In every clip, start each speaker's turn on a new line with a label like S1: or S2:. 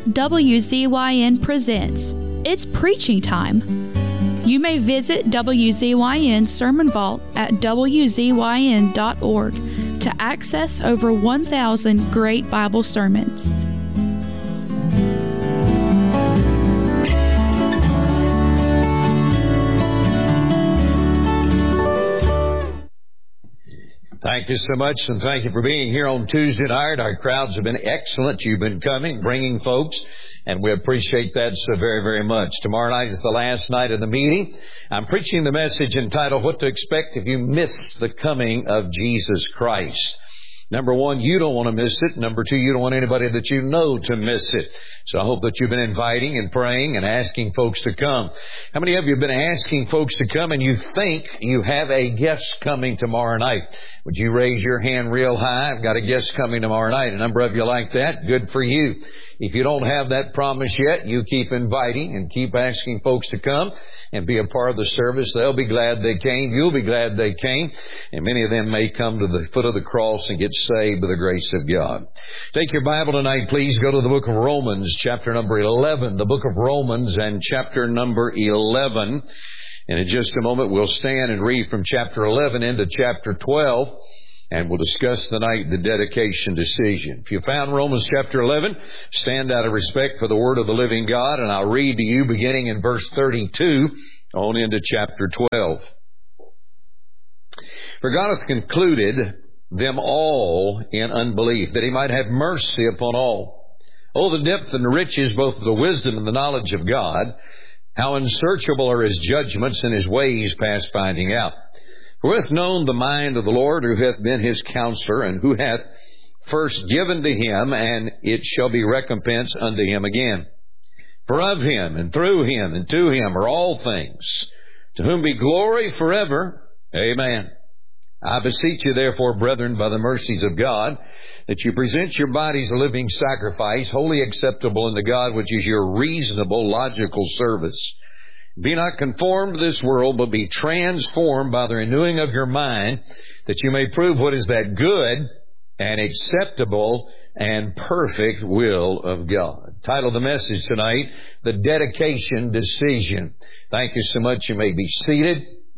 S1: WZYN presents. It's preaching time. You may visit WZYN Sermon Vault at WZYN.org to access over 1,000 great Bible sermons.
S2: Thank you so much, and thank you for being here on Tuesday night. Our crowds have been excellent. You've been coming, bringing folks, and we appreciate that so very, very much. Tomorrow night is the last night of the meeting. I'm preaching the message entitled, What to Expect If You Miss the Coming of Jesus Christ. Number one, you don't want to miss it. Number two, you don't want anybody that you know to miss it. So I hope that you've been inviting and praying and asking folks to come. How many of you have been asking folks to come and you think you have a guest coming tomorrow night? Would you raise your hand real high? I've got a guest coming tomorrow night. A number of you like that. Good for you. If you don't have that promise yet, you keep inviting and keep asking folks to come and be a part of the service. They'll be glad they came. You'll be glad they came. And many of them may come to the foot of the cross and get saved by the grace of God. Take your Bible tonight, please. Go to the book of Romans, chapter number 11. The book of Romans and chapter number 11. And in just a moment, we'll stand and read from chapter 11 into chapter 12. And we'll discuss tonight the dedication decision. If you found Romans chapter 11, stand out of respect for the Word of the living God, and I'll read to you beginning in verse 32 on into chapter 12. For God hath concluded them all in unbelief, that He might have mercy upon all. Oh, the depth and riches both of the wisdom and the knowledge of God! How unsearchable are His judgments and His ways past finding out! Who hath known the mind of the Lord, who hath been His counselor, and who hath first given to Him, and it shall be recompense unto Him again. For of Him, and through Him, and to Him are all things, to whom be glory forever. Amen. I beseech you, therefore, brethren, by the mercies of God, that you present your bodies a living sacrifice, wholly acceptable unto God, which is your reasonable, logical service. Be not conformed to this world, but be transformed by the renewing of your mind, that you may prove what is that good and acceptable and perfect will of God. Title of the message tonight, The Dedication Decision. Thank you so much. You may be seated.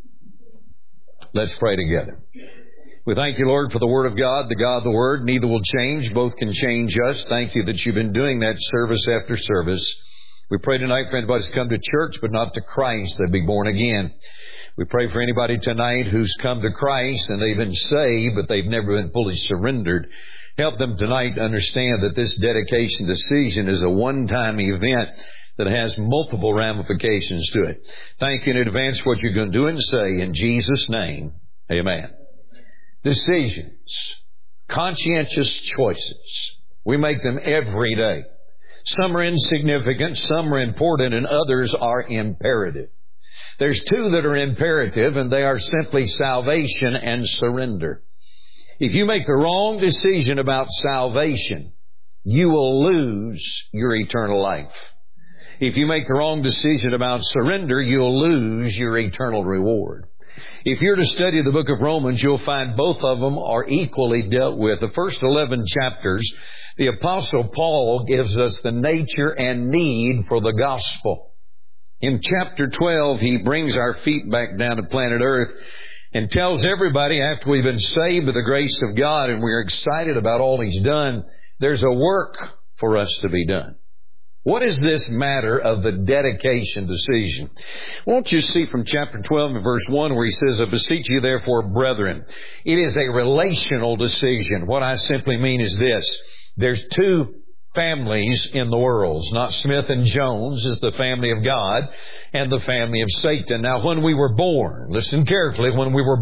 S2: Let's pray together. We thank you, Lord, for the Word of God, the God of the Word. Neither will change. Both can change us. Thank you that you've been doing that service after service. We pray tonight for anybody who's come to church but not to Christ, they'll be born again. We pray for anybody tonight who's come to Christ and they've been saved but they've never been fully surrendered. Help them tonight to understand that this dedication decision is a one-time event that has multiple ramifications to it. Thank you in advance for what you're going to do and say. In Jesus' name, amen. Decisions, conscientious choices. We make them every day. Some are insignificant, some are important, and others are imperative. There's two that are imperative, and they are simply salvation and surrender. If you make the wrong decision about salvation, you will lose your eternal life. If you make the wrong decision about surrender, you'll lose your eternal reward. If you're to study the book of Romans, you'll find both of them are equally dealt with. The first 11 chapters, the Apostle Paul gives us the nature and need for the gospel. In chapter 12, he brings our feet back down to planet Earth and tells everybody after we've been saved by the grace of God and we're excited about all He's done, there's a work for us to be done. What is this matter of the dedication decision? Won't you see from chapter 12 and verse 1 where he says, I beseech you therefore, brethren. It is a relational decision. What I simply mean is this. There's two families in the world. It's not Smith and Jones. It's the family of God and the family of Satan. Now, when we were born, listen carefully, when we were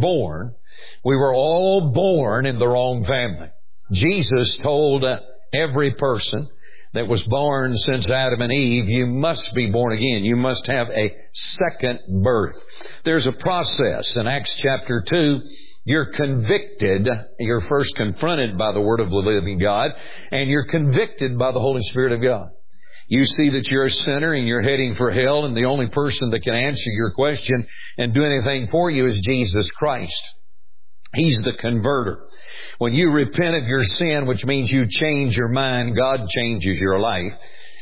S2: all born in the wrong family. Jesus told every person that was born since Adam and Eve, you must be born again. You must have a second birth. There's a process. In Acts chapter 2, you're convicted. You're first confronted by the Word of the living God, and you're convicted by the Holy Spirit of God. You see that you're a sinner and you're heading for hell, and the only person that can answer your question and do anything for you is Jesus Christ. He's the converter. When you repent of your sin, which means you change your mind, God changes your life.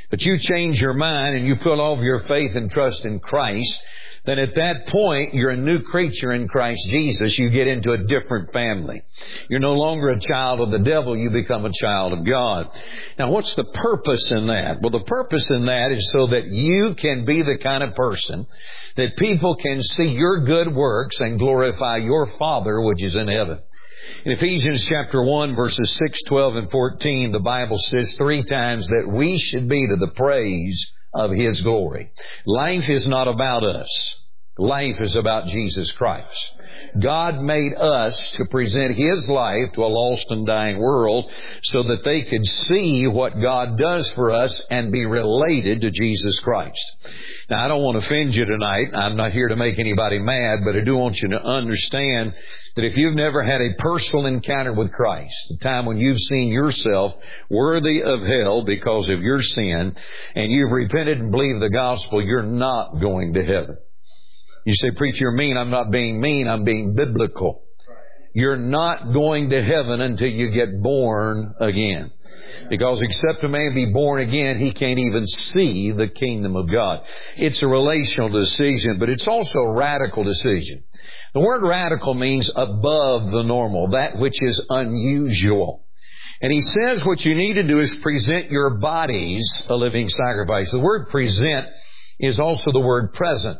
S2: But you change your mind and you put all of your faith and trust in Christ, then at that point, you're a new creature in Christ Jesus. You get into a different family. You're no longer a child of the devil. You become a child of God. Now, what's the purpose in that? Well, the purpose in that is so that you can be the kind of person that people can see your good works and glorify your Father which is in heaven. In Ephesians chapter 1, verses 6, 12, and 14, the Bible says 3 times that we should be to the praise of His glory. Life is not about us. Life is about Jesus Christ. God made us to present His life to a lost and dying world so that they could see what God does for us and be related to Jesus Christ. Now, I don't want to offend you tonight. I'm not here to make anybody mad, but I do want you to understand that if you've never had a personal encounter with Christ, the time when you've seen yourself worthy of hell because of your sin, and you've repented and believed the gospel, you're not going to heaven. You say, preacher, you're mean. I'm not being mean. I'm being biblical. You're not going to heaven until you get born again. Because except a man be born again, he can't even see the kingdom of God. It's a relational decision, but it's also a radical decision. The word radical means above the normal, that which is unusual. And he says what you need to do is present your bodies a living sacrifice. The word present is also the word present.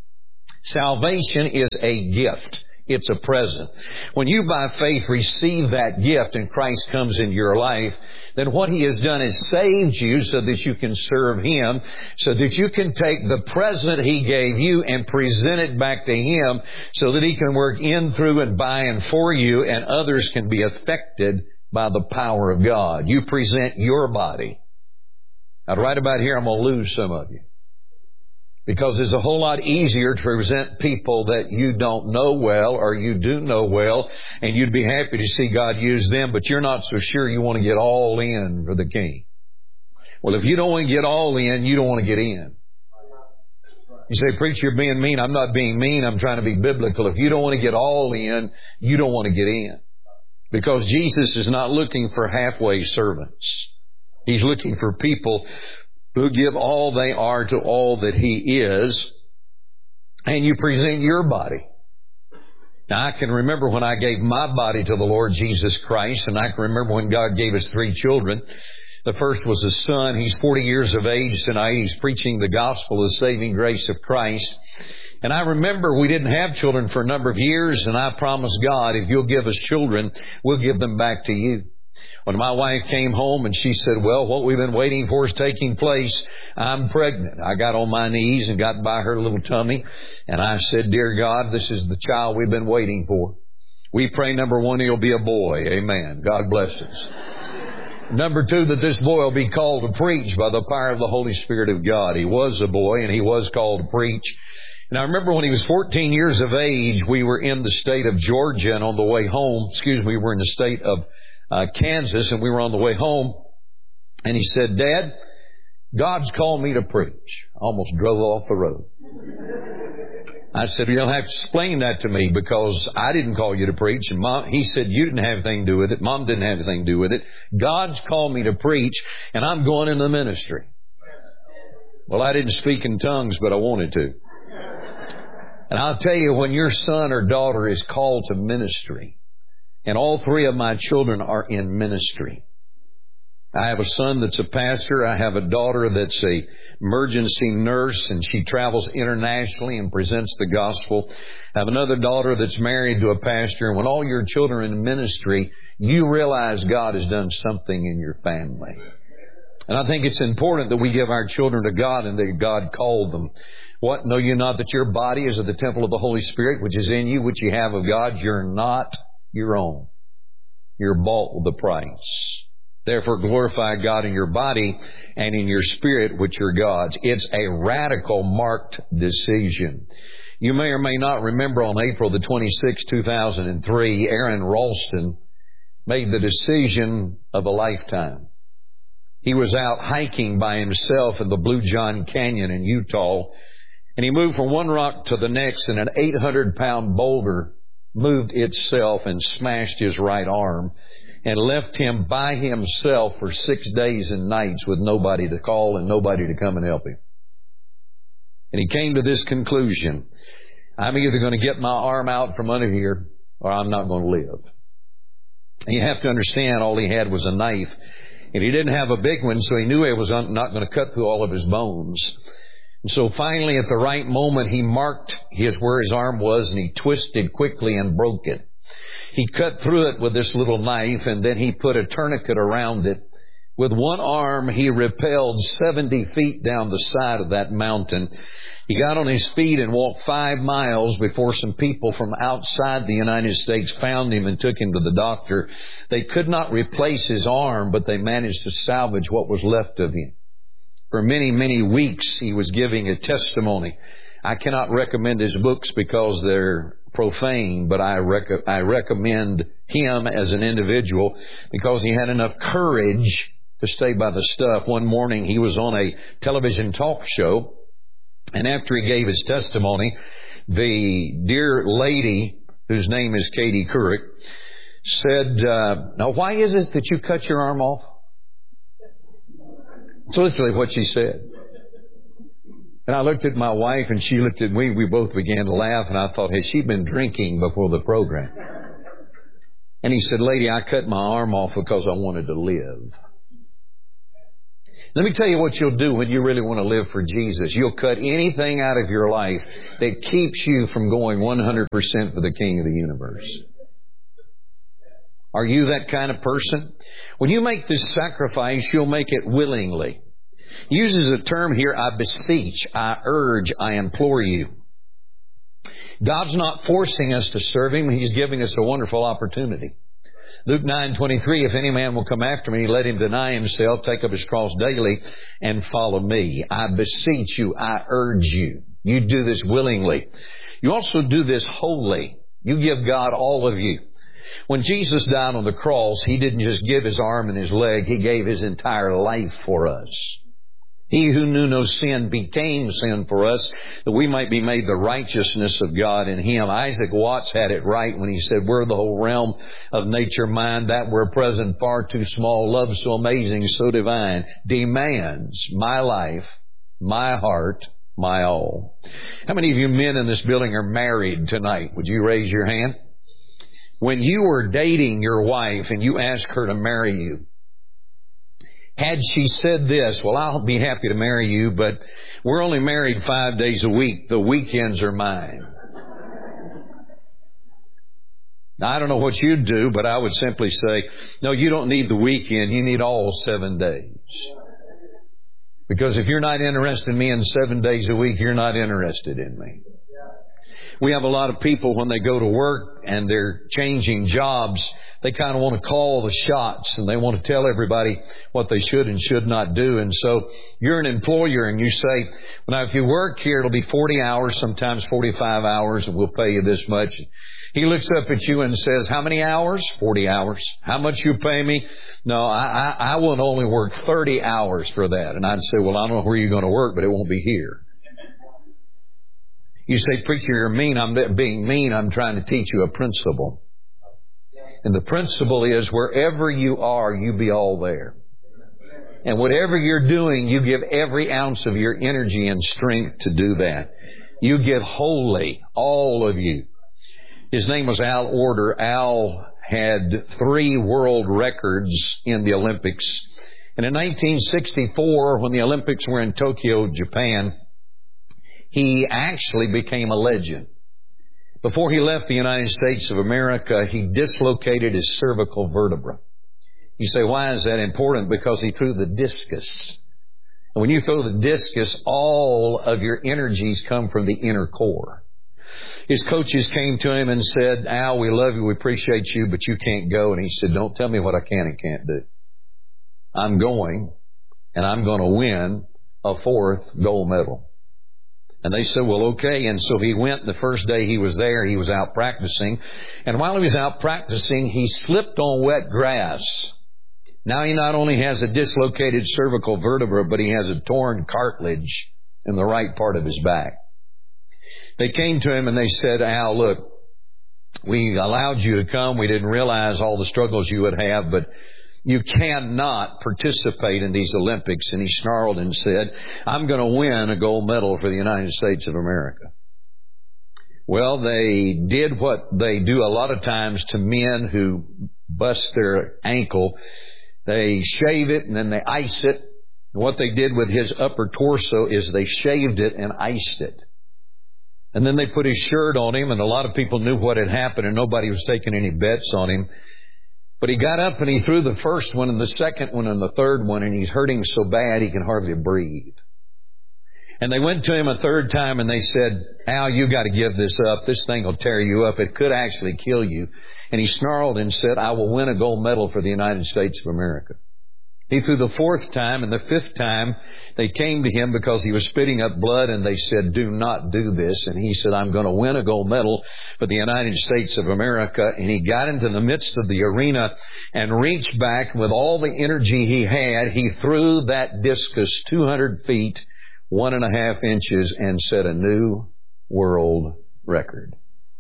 S2: Salvation is a gift. It's a present. When you by faith receive that gift and Christ comes into your life, then what He has done is saved you so that you can serve Him, so that you can take the present He gave you and present it back to Him so that He can work in, through, and by and for you, and others can be affected by the power of God. You present your body. Now, right about here, I'm going to lose some of you. Because it's a whole lot easier to present people that you don't know well or you do know well, and you'd be happy to see God use them, but you're not so sure you want to get all in for the King. Well, if you don't want to get all in, you don't want to get in. You say, preacher, you're being mean. I'm not being mean. I'm trying to be biblical. If you don't want to get all in, you don't want to get in. Because Jesus is not looking for halfway servants. He's looking for people who give all they are to all that He is, and you present your body. Now, I can remember when I gave my body to the Lord Jesus Christ, and I can remember when God gave us 3 children. The first was a son. He's 40 years of age tonight. He's preaching the gospel of the saving grace of Christ. And I remember we didn't have children for a number of years, and I promised God, if you'll give us children, we'll give them back to you. When my wife came home and she said, well, what we've been waiting for is taking place. I'm pregnant. I got on my knees and got by her little tummy. And I said, dear God, this is the child we've been waiting for. We pray, number 1, he'll be a boy. Amen. God bless us. Number 2, that this boy will be called to preach by the power of the Holy Spirit of God. He was a boy and he was called to preach. And I remember when he was 14 years of age, we were in the state of Georgia, and on the way home, we were in the state of Kansas, and we were on the way home, and he said, Dad, God's called me to preach. I almost drove off the road. I said, you don't have to explain that to me, because I didn't call you to preach. And he said, you didn't have anything to do with it. Mom didn't have anything to do with it. God's called me to preach, and I'm going in the ministry. Well, I didn't speak in tongues, but I wanted to. And I'll tell you, when your son or daughter is called to ministry, and all 3 of my children are in ministry. I have a son that's a pastor. I have a daughter that's a emergency nurse, and she travels internationally and presents the gospel. I have another daughter that's married to a pastor. And when all your children are in ministry, you realize God has done something in your family. And I think it's important that we give our children to God and that God called them. What? Know you not that your body is of the temple of the Holy Spirit, which is in you, which you have of God? You're not your own. You're bought with a price. Therefore, glorify God in your body and in your spirit, which are God's. It's a radical, marked decision. You may or may not remember on April the 26th, 2003, Aaron Ralston made the decision of a lifetime. He was out hiking by himself in the Blue John Canyon in Utah, and he moved from one rock to the next, and an 800-pound boulder moved itself and smashed his right arm. and left him by himself for 6 days and nights with nobody to call and nobody to come and help him. And he came to this conclusion: I'm either going to get my arm out from under here or I'm not going to live. And you have to understand, all he had was a knife. And he didn't have a big one, so he knew he was not going to cut through all of his bones. And so finally, at the right moment, he marked where his arm was, and he twisted quickly and broke it. He cut through it with this little knife, and then he put a tourniquet around it. With one arm, he rappelled 70 feet down the side of that mountain. He got on his feet and walked 5 miles before some people from outside the United States found him and took him to the doctor. They could not replace his arm, but they managed to salvage what was left of him. For many, many weeks, he was giving a testimony. I cannot recommend his books because they're profane, but I recommend him as an individual because he had enough courage to stay by the stuff. One morning he was on a television talk show, and after he gave his testimony, the dear lady, whose name is Katie Couric, said, now why is it that you cut your arm off? That's literally what she said. And I looked at my wife and she looked at me. We both began to laugh, and I thought, has she been drinking before the program? And he said, lady, I cut my arm off because I wanted to live. Let me tell you what you'll do when you really want to live for Jesus. You'll cut anything out of your life that keeps you from going 100% for the King of the universe. Are you that kind of person? When you make this sacrifice, you'll make it willingly. He uses a term here, I beseech, I urge, I implore you. God's not forcing us to serve Him. He's giving us a wonderful opportunity. Luke 9:23, if any man will come after me, let him deny himself, take up his cross daily, and follow me. I beseech you, I urge you. You do this willingly. You also do this wholly. You give God all of you. When Jesus died on the cross, He didn't just give His arm and His leg. He gave His entire life for us. He who knew no sin became sin for us, that we might be made the righteousness of God in Him. Isaac Watts had it right when he said, we're the whole realm of nature mind, that we're present far too small, love so amazing, so divine, demands my life, my heart, my all. How many of you men in this building are married tonight? Would you raise your hand? When you were dating your wife and you asked her to marry you, had she said this, well, I'll be happy to marry you, but we're only married 5 days a week. The weekends are mine. Now, I don't know what you'd do, but I would simply say, no, you don't need the weekend. You need all 7 days. Because if you're not interested in me in 7 days a week, you're not interested in me. We have a lot of people when they go to work and they're changing jobs, they kind of want to call the shots and they want to tell everybody what they should and should not do. And so you're an employer and you say, well, now if you work here, it'll be 40 hours, sometimes 45 hours, and we'll pay you this much. He looks up at you and says, how many hours? 40 hours. How much you pay me? No, I will only work 30 hours for that. And I'd say, well, I don't know where you're going to work, but it won't be here. You say, preacher, you're mean. I'm being mean. I'm trying to teach you a principle. And the principle is wherever you are, you be all there. And whatever you're doing, you give every ounce of your energy and strength to do that. You give wholly, all of you. His name was Al Order. Al had 3 world records in the Olympics. And in 1964, when the Olympics were in Tokyo, Japan, he actually became a legend. Before he left the United States of America, he dislocated his cervical vertebra. You say, why is that important? Because he threw the discus. And when you throw the discus, all of your energies come from the inner core. His coaches came to him and said, Al, we love you, we appreciate you, but you can't go. And he said, don't tell me what I can and can't do. I'm going, and I'm going to win a 4th gold medal. And they said, well, okay. And so he went. The first day he was there, he was out practicing. And while he was out practicing, he slipped on wet grass. Now he not only has a dislocated cervical vertebra, but he has a torn cartilage in the right part of his back. They came to him and they said, Al, look, We allowed you to come. We didn't realize all the struggles you would have, but you cannot participate in these Olympics. And he snarled and said, I'm going to win a gold medal for the United States of America. Well, they did what they do a lot of times to men who bust their ankle. They shave it and then they ice it. And what they did with his upper torso is they shaved it and iced it. And then they put his shirt on him, and a lot of people knew what had happened, and nobody was taking any bets on him. But he got up and he threw the first one and the second one and the third one, and he's hurting so bad he can hardly breathe. And they went to him a third time and they said, Al, you got to give this up. This thing will tear you up. It could actually kill you. And he snarled and said, I will win a gold medal for the United States of America. He threw the fourth time, and the fifth time they came to him because he was spitting up blood, and they said, do not do this. And he said, I'm going to win a gold medal for the United States of America. And he got into the midst of the arena and reached back with all the energy he had. He threw that discus 200 feet, 1.5 inches, and set a new world record.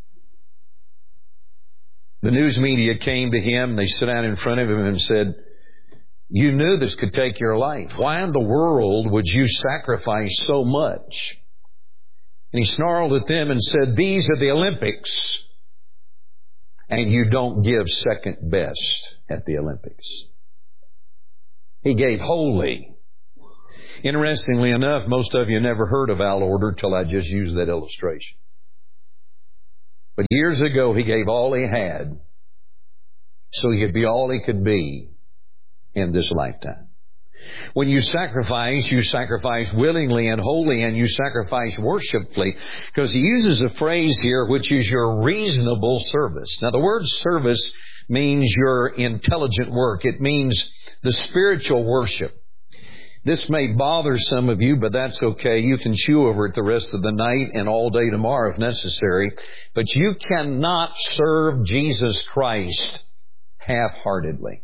S2: The news media came to him. They sat down in front of him and said, you knew this could take your life. Why in the world would you sacrifice so much? And he snarled at them and said, these are the Olympics, and you don't give second best at the Olympics. He gave wholly. Interestingly enough, most of you never heard of Al Order till I just used that illustration. But years ago, he gave all he had so he could be all he could be in this lifetime. When you sacrifice willingly and wholly, and you sacrifice worshipfully, because he uses a phrase here which is your reasonable service. Now the word service means your intelligent work. It means the spiritual worship. This may bother some of you, but that's okay. You can chew over it the rest of the night and all day tomorrow if necessary. But you cannot serve Jesus Christ half-heartedly.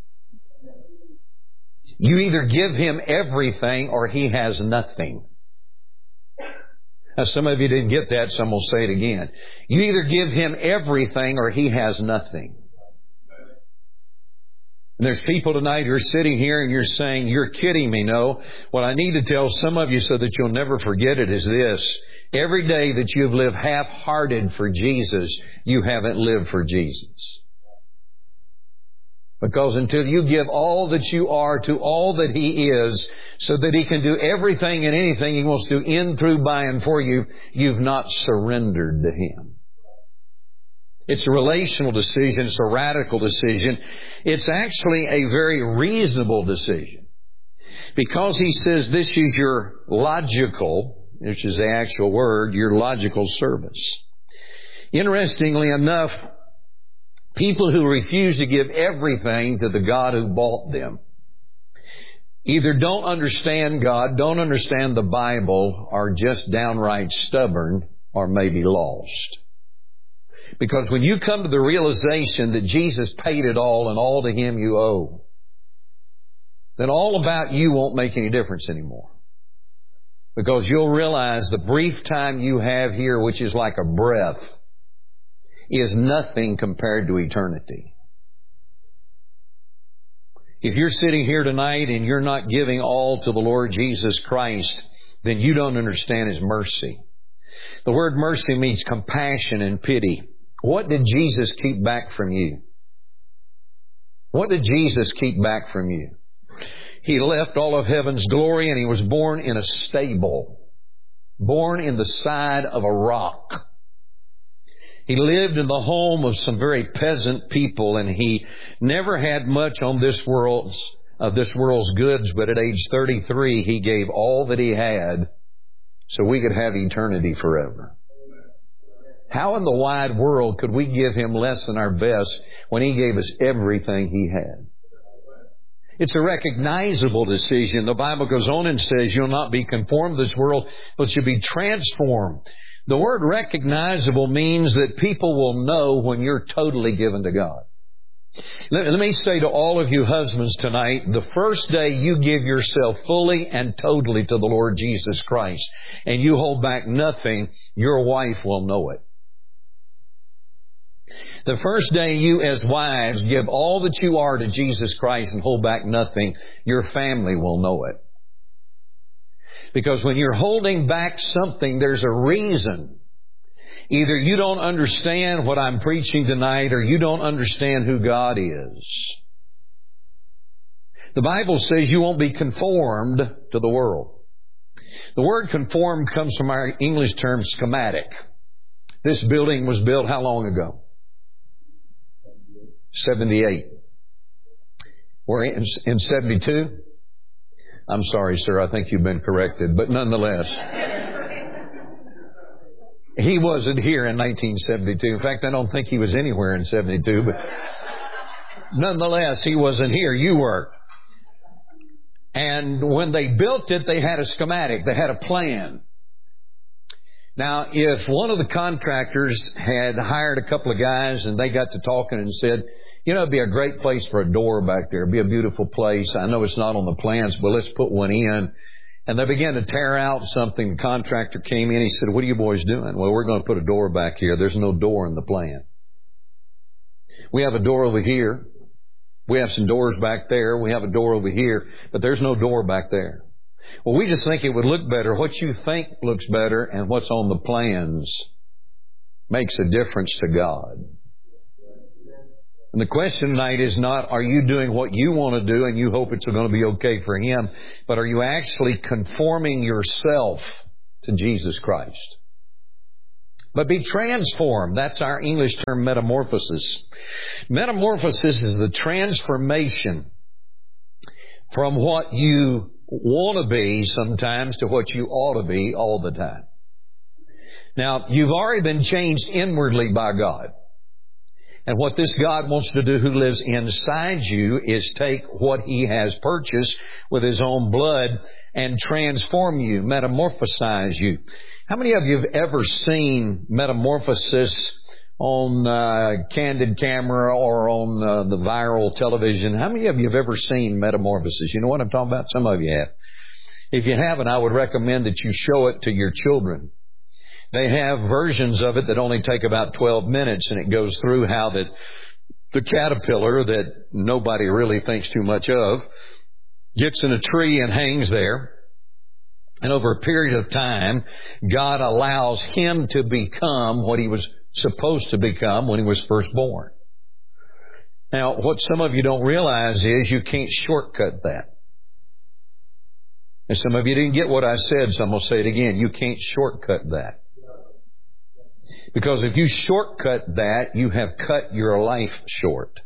S2: You either give Him everything or He has nothing. Now, some of you didn't get that, so I'm going to say it again. You either give Him everything or He has nothing. And there's people tonight who are sitting here and you're saying, you're kidding me. No. What I need to tell some of you so that you'll never forget it is this. Every day that you've lived half-hearted for Jesus, you haven't lived for Jesus. Because until you give all that you are to all that He is, so that He can do everything and anything He wants to in, through, by, and for you, you've not surrendered to Him. It's a relational decision. It's a radical decision. It's actually a very reasonable decision. Because He says this is your logical, which is the actual word, your logical service. Interestingly enough, people who refuse to give everything to the God who bought them either don't understand God, don't understand the Bible, are just downright stubborn, or maybe lost. Because when you come to the realization that Jesus paid it all and all to Him you owe, then all about you won't make any difference anymore. Because you'll realize the brief time you have here, which is like a breath, is nothing compared to eternity. If you're sitting here tonight and you're not giving all to the Lord Jesus Christ, then you don't understand His mercy. The word mercy means compassion and pity. What did Jesus keep back from you? What did Jesus keep back from you? He left all of heaven's glory and He was born in a stable, born in the side of a rock. He lived in the home of some very peasant people, and He never had much on this world's goods, but at age 33 He gave all that He had so we could have eternity forever. How in the wide world could we give Him less than our best when He gave us everything He had? It's a recognizable decision. The Bible goes on and says, you'll not be conformed to this world, but you'll be transformed. The word recognizable means that people will know when you're totally given to God. Let me say to all of you husbands tonight, the first day you give yourself fully and totally to the Lord Jesus Christ, and you hold back nothing, your wife will know it. The first day you as wives give all that you are to Jesus Christ and hold back nothing, your family will know it. Because when you're holding back something, there's a reason. Either you don't understand what I'm preaching tonight, or you don't understand who God is. The Bible says you won't be conformed to the world. The word conformed comes from our English term schematic. This building was built how long ago? 78. We're in 72? I'm sorry, sir. I think you've been corrected. But nonetheless, he wasn't here in 1972. In fact, I don't think he was anywhere in 72. But nonetheless, he wasn't here. You were. And when they built it, they had a schematic. They had a plan. Now, if one of the contractors had hired a couple of guys and they got to talking and said, you know, it'd be a great place for a door back there. It'd be a beautiful place. I know it's not on the plans, but let's put one in. And they began to tear out something. The contractor came in. He said, what are you boys doing? Well, we're going to put a door back here. There's no door in the plan. We have a door over here. We have some doors back there. We have a door over here. But there's no door back there. Well, we just think it would look better. What you think looks better and what's on the plans makes a difference to God. And the question tonight is not, are you doing what you want to do and you hope it's going to be okay for Him, but are you actually conforming yourself to Jesus Christ? But be transformed. That's our English term, metamorphosis. Metamorphosis is the transformation from what you want to be sometimes to what you ought to be all the time. Now, you've already been changed inwardly by God. And what this God wants to do who lives inside you is take what He has purchased with His own blood and transform you, metamorphosize you. How many of you have ever seen metamorphosis on candid camera or on the viral television? How many of you have ever seen metamorphosis? You know what I'm talking about? Some of you have. If you haven't, I would recommend that you show it to your children. They have versions of it that only take about 12 minutes, and it goes through how that the caterpillar that nobody really thinks too much of gets in a tree and hangs there. And over a period of time, God allows him to become what he was supposed to become when he was first born. Now, what some of you don't realize is you can't shortcut that. And some of you didn't get what I said, so I'm going to say it again. You can't shortcut that. Because if you shortcut that, you have cut your life short.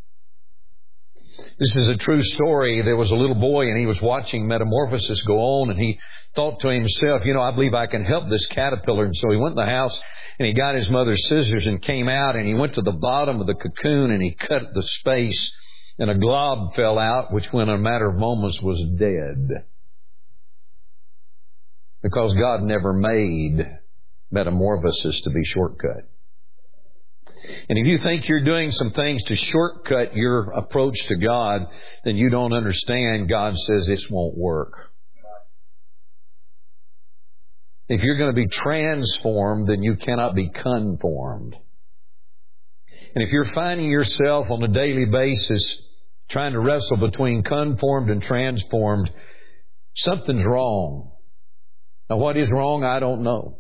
S2: This is a true story. There was a little boy and he was watching metamorphosis go on, and he thought to himself, you know, I believe I can help this caterpillar. And so he went in the house and he got his mother's scissors and came out, and he went to the bottom of the cocoon and he cut the space, and a glob fell out, which in a matter of moments was dead. Because God never made metamorphosis to be shortcut. And if you think you're doing some things to shortcut your approach to God, then you don't understand. God says this won't work. If you're going to be transformed, then you cannot be conformed. And if you're finding yourself on a daily basis trying to wrestle between conformed and transformed, something's wrong. Now, what is wrong, I don't know.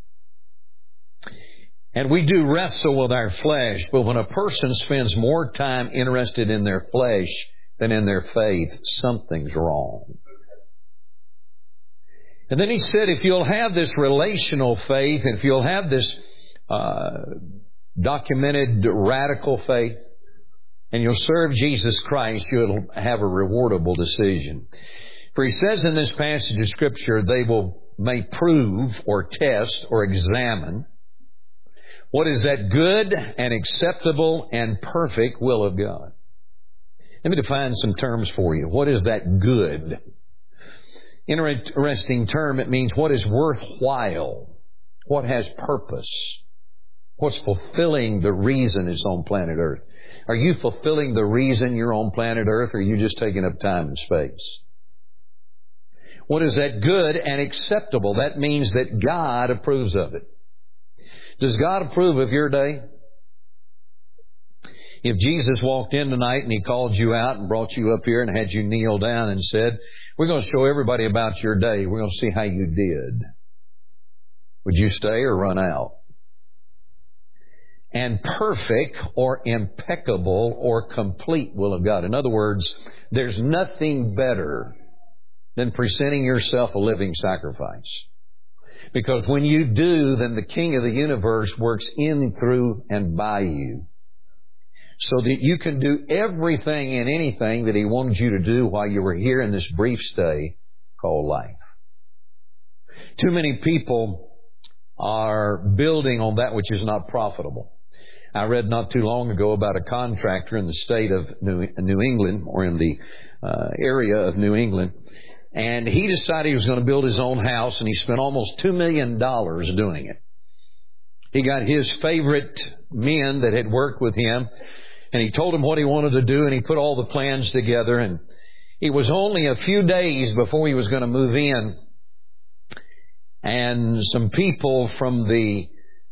S2: And we do wrestle with our flesh, but when a person spends more time interested in their flesh than in their faith, something's wrong. And then he said, if you'll have this relational faith, if you'll have this documented radical faith, and you'll serve Jesus Christ, you'll have a rewardable decision. For he says in this passage of Scripture, may prove or test or examine what is that good and acceptable and perfect will of God. Let me define some terms for you. What is that good? Interesting term. It means what is worthwhile, what has purpose, what's fulfilling the reason it's on planet Earth. Are you fulfilling the reason you're on planet Earth, or are you just taking up time and space? What is that good and acceptable? That means that God approves of it. Does God approve of your day? If Jesus walked in tonight and He called you out and brought you up here and had you kneel down and said, we're going to show everybody about your day. We're going to see how you did. Would you stay or run out? And perfect or impeccable or complete will of God. In other words, there's nothing better than presenting yourself a living sacrifice. Because when you do, then the King of the universe works in, through, and by you. So that you can do everything and anything that He wanted you to do while you were here in this brief stay called life. Too many people are building on that which is not profitable. I read not too long ago about a contractor in the state of New England, or in the area of New England, and he decided he was going to build his own house, and he spent almost $2 million doing it. He got his favorite men that had worked with him, and he told them what he wanted to do, and he put all the plans together, and it was only a few days before he was going to move in, and some people from the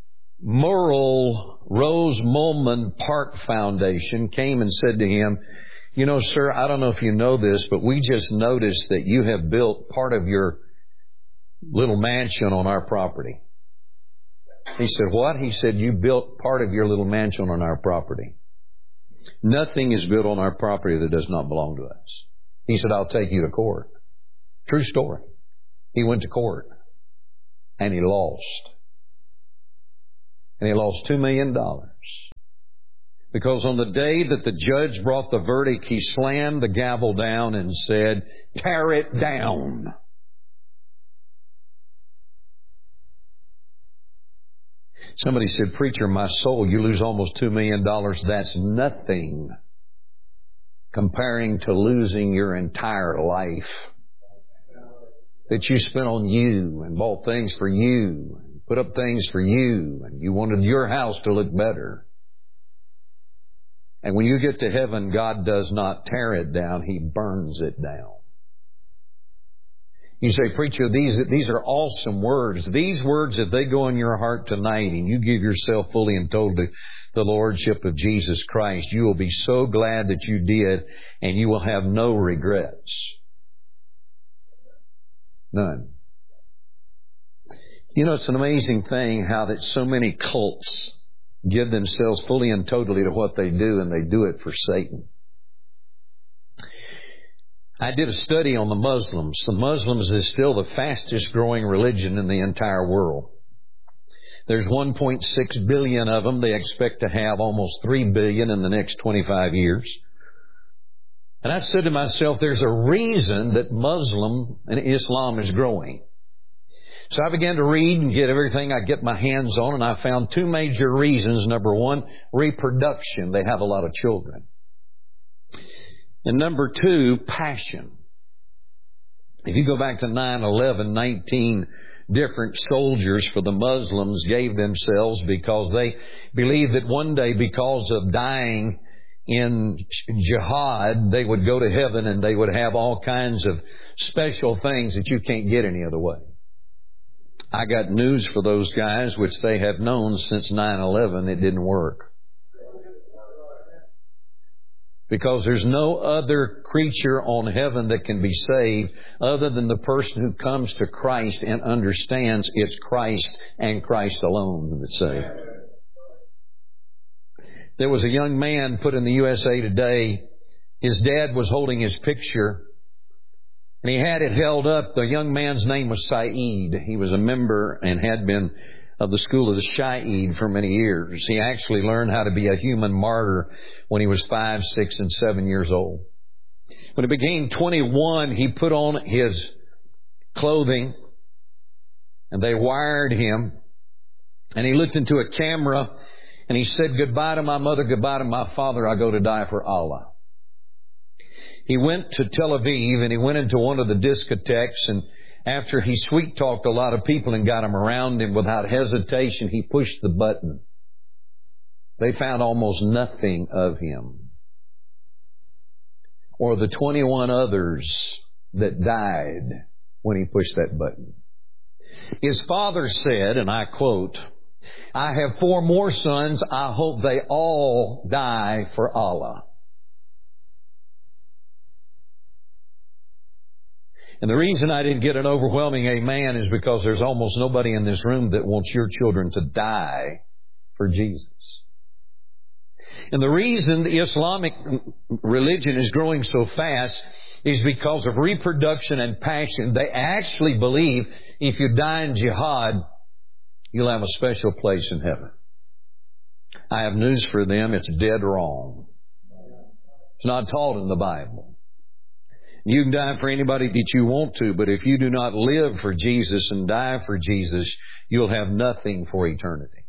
S2: Rose-Mulman Park Foundation came and said to him, you know, sir, I don't know if you know this, but we just noticed that you have built part of your little mansion on our property. He said, what? He said, you built part of your little mansion on our property. Nothing is built on our property that does not belong to us. He said, I'll take you to court. True story. He went to court and he lost. And he lost $2 million. Because on the day that the judge brought the verdict, he slammed the gavel down and said, tear it down. Somebody said, preacher, my soul, you lose almost $2 million. That's nothing comparing to losing your entire life that you spent on you and bought things for you, and put up things for you, and you wanted your house to look better. And when you get to heaven, God does not tear it down. He burns it down. You say, preacher, these are awesome words. These words, if they go in your heart tonight and you give yourself fully and totally to the Lordship of Jesus Christ, you will be so glad that you did, and you will have no regrets. None. You know, it's an amazing thing how that so many cults give themselves fully and totally to what they do, and they do it for Satan. I did a study on the Muslims. The Muslims is still the fastest growing religion in the entire world. There's 1.6 billion of them. They expect to have almost 3 billion in the next 25 years. And I said to myself, there's a reason that Muslim and Islam is growing. So I began to read and get everything I get my hands on, and I found two major reasons. Number one, reproduction. They have a lot of children. And number two, passion. If you go back to 9/11, 19 different soldiers for the Muslims gave themselves because they believed that one day, because of dying in jihad, they would go to heaven and they would have all kinds of special things that you can't get any other way. I got news for those guys, which they have known since 9/11. It didn't work. Because there's no other creature on heaven that can be saved other than the person who comes to Christ and understands it's Christ and Christ alone that saves. There was a young man put in the USA Today. His dad was holding his picture, and he had it held up. The young man's name was Saeed. He was a member and had been of the school of the Shaheed for many years. He actually learned how to be a human martyr when he was 5, 6, and 7 years old. When he became 21, he put on his clothing, and they wired him, and he looked into a camera, and he said, goodbye to my mother, goodbye to my father, I go to die for Allah. He went to Tel Aviv, and he went into one of the discotheques, and after he sweet-talked a lot of people and got them around him, without hesitation, he pushed the button. They found almost nothing of him. Or the 21 others that died when he pushed that button. His father said, and I quote, I have 4 more sons. I hope they all die for Allah. And the reason I didn't get an overwhelming amen is because there's almost nobody in this room that wants your children to die for Jesus. And the reason the Islamic religion is growing so fast is because of reproduction and passion. They actually believe if you die in jihad, you'll have a special place in heaven. I have news for them. It's dead wrong. It's not taught in the Bible. You can die for anybody that you want to, but if you do not live for Jesus and die for Jesus, you'll have nothing for eternity.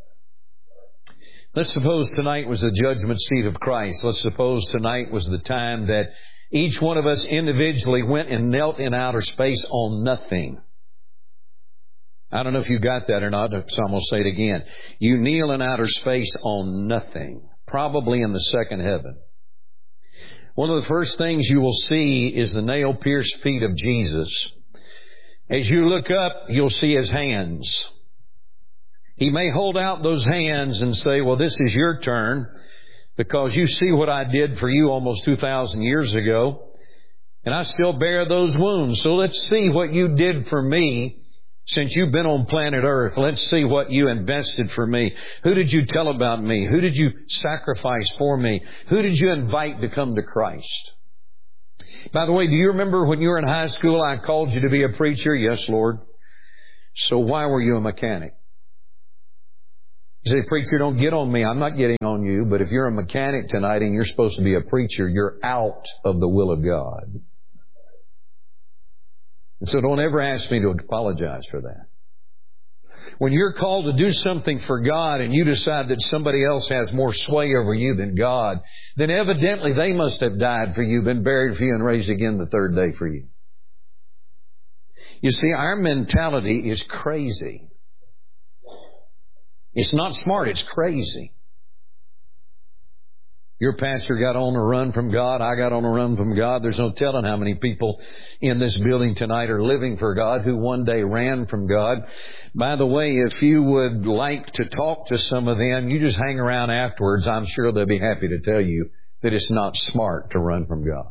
S2: Let's suppose tonight was the judgment seat of Christ. Let's suppose tonight was the time that each one of us individually went and knelt in outer space on nothing. I don't know if you got that or not, so I'm going to say it again. You kneel in outer space on nothing, probably in the second heaven. One of the first things you will see is the nail-pierced feet of Jesus. As you look up, you'll see His hands. He may hold out those hands and say, well, this is your turn because you see what I did for you almost 2,000 years ago, and I still bear those wounds. So let's see what you did for me since you've been on planet Earth. Let's see what you invested for me. Who did you tell about me? Who did you sacrifice for me? Who did you invite to come to Christ? By the way, do you remember when you were in high school, I called you to be a preacher? Yes, Lord. So why were you a mechanic? You say, preacher, don't get on me. I'm not getting on you. But if you're a mechanic tonight and you're supposed to be a preacher, you're out of the will of God. And so don't ever ask me to apologize for that. When you're called to do something for God and you decide that somebody else has more sway over you than God, then evidently they must have died for you, been buried for you, and raised again the third day for you. You see, our mentality is crazy. It's not smart, it's crazy. Your pastor got on a run from God. I got on a run from God. There's no telling how many people in this building tonight are living for God who one day ran from God. By the way, if you would like to talk to some of them, you just hang around afterwards. I'm sure they'll be happy to tell you that it's not smart to run from God.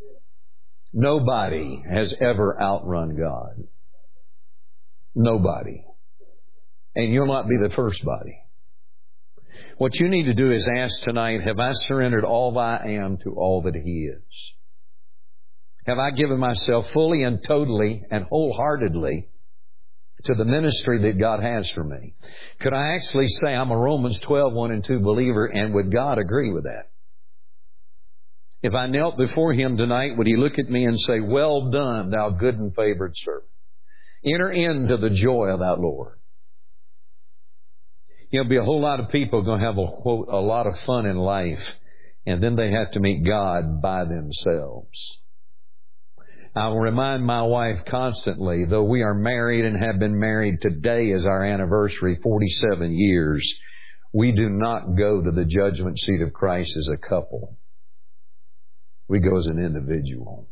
S2: Nobody has ever outrun God. Nobody. And you'll not be the first body. What you need to do is ask tonight, have I surrendered all that I am to all that He is? Have I given myself fully and totally and wholeheartedly to the ministry that God has for me? Could I actually say I'm a Romans 12, 1 and 2 believer, and would God agree with that? If I knelt before Him tonight, would He look at me and say, well done, thou good and favored servant. Enter into the joy of that Lord. There'll be a whole lot of people going to have a lot of fun in life, and then they have to meet God by themselves. I will remind my wife constantly, though we are married and have been married, today is our anniversary, 47 years, we do not go to the judgment seat of Christ as a couple. We go as an individual.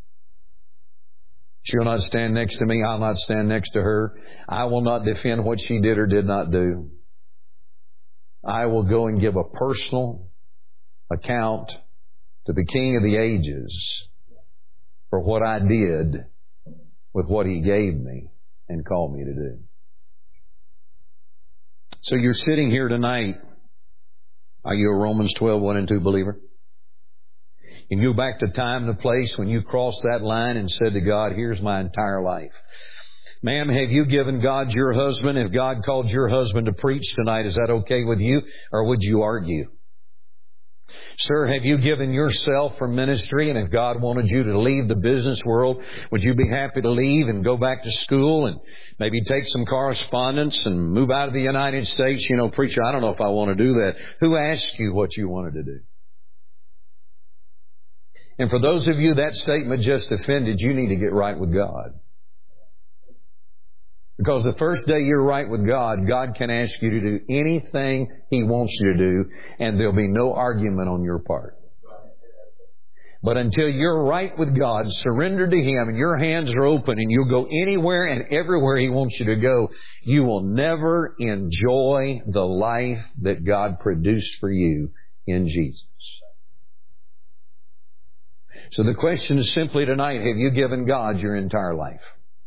S2: She'll not stand next to me. I'll not stand next to her. I will not defend what she did or did not do. I will go and give a personal account to the King of the ages for what I did with what He gave me and called me to do. So you're sitting here tonight. Are you a Romans 12, 1 and 2 believer? You can go back to time and the place when you crossed that line and said to God, here's my entire life. Ma'am, have you given God your husband? If God called your husband to preach tonight, is that okay with you? Or would you argue? Sir, have you given yourself for ministry? And if God wanted you to leave the business world, would you be happy to leave and go back to school and maybe take some correspondence and move out of the United States? You know, preacher, I don't know if I want to do that. Who asked you what you wanted to do? And for those of you that statement just offended, you need to get right with God. Because the first day you're right with God, God can ask you to do anything He wants you to do, and there'll be no argument on your part. But until you're right with God, surrendered to Him, and your hands are open, and you'll go anywhere and everywhere He wants you to go, you will never enjoy the life that God produced for you in Jesus. So the question is simply tonight, have you given God your entire life?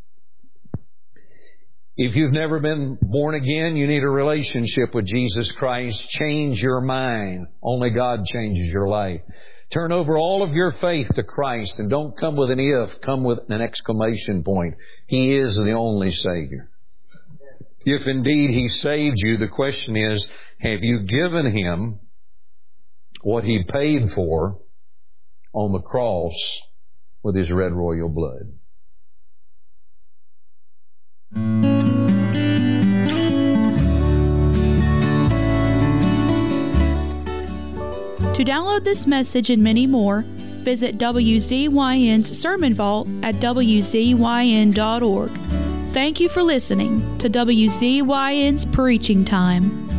S2: If you've never been born again, you need a relationship with Jesus Christ. Change your mind. Only God changes your life. Turn over all of your faith to Christ, and don't come with an if, come with an exclamation point. He is the only Savior. If indeed He saved you, the question is, have you given Him what He paid for on the cross with His red royal blood?
S1: To download this message and many more, visit WZYN's Sermon Vault at WZYN.org. Thank you for listening to WZYN's Preaching Time.